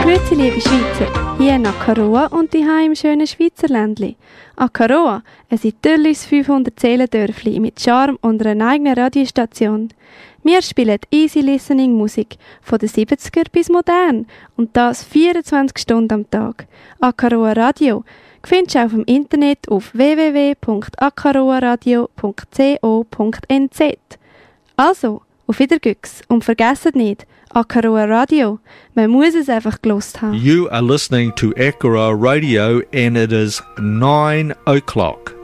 Grüezi, liebe Schweizer, hier in Akaroa und daheim im schönen Schweizerländli. Akaroa, ein idyllisches 500-Seelendörfli mit Charme und einer eigenen Radiostation. Wir spielen easy listening Musik, von den 70er bis modern, und das 24 Stunden am Tag. Akaroa Radio findest du auf dem Internet auf www.akaroaradio.co.nz. Also, auf Wiedergüchs und vergesst nicht, Akaroa Radio, man muss es einfach gelost haben. You are listening to Akaroa Radio and it is 9 o'clock.